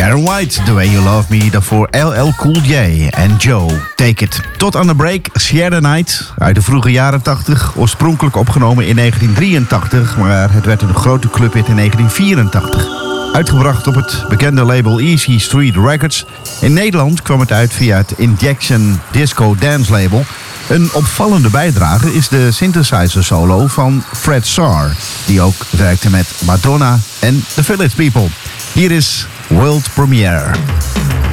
Aaron White, The Way You Love Me. Daarvoor LL Cool J en Joe, Take It. Tot aan de break, Share the Night uit de vroege jaren 80. Oorspronkelijk opgenomen in 1983, maar het werd een grote clubhit in 1984. Uitgebracht op het bekende label Easy Street Records. In Nederland kwam het uit via het Injection Disco Dance label. Een opvallende bijdrage is de synthesizer solo van Fred Sarr, die ook werkte met Madonna en The Village People. Hier is World Premiere.